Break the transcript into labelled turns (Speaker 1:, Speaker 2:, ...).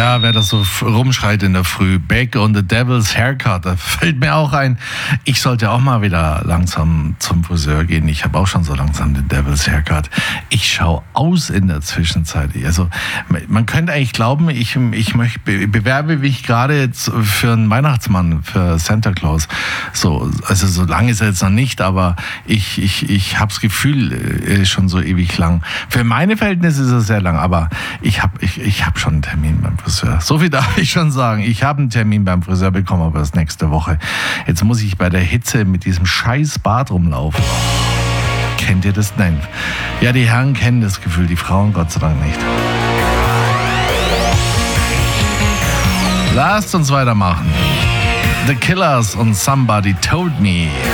Speaker 1: Ja, wer das so rumschreit in der Früh. Back on the Devil's Haircut. Da fällt mir auch ein, ich sollte auch mal wieder langsam zum Friseur gehen. Ich habe auch schon so langsam den Devil's Haircut. Ich schaue aus in der Zwischenzeit. Also man könnte eigentlich glauben, ich bewerbe mich gerade jetzt für einen Weihnachtsmann, für Santa Claus. So, also so lange ist er jetzt noch nicht, aber ich habe das Gefühl schon so ewig lang. Für meine Verhältnisse ist er sehr lang, aber ich hab schon einen Termin beim Friseur. So viel darf ich schon sagen. Ich habe einen Termin beim Friseur bekommen, aber das nächste Woche. Jetzt muss ich bei der Hitze mit diesem scheiß Bart rumlaufen. Kennt ihr das? Nein. Ja, die Herren kennen das Gefühl, die Frauen Gott sei Dank nicht. Lasst uns weitermachen. The Killers und Somebody Told Me.